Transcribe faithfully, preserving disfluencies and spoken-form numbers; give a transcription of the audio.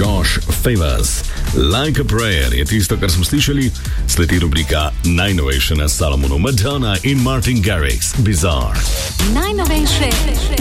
Josh Famous. Like a Prayer je tisto, kar smo slišali, sledi rubrika najnovejše na Salomonu, Madonna in Martin Garrix, Bizarre. Najnovejše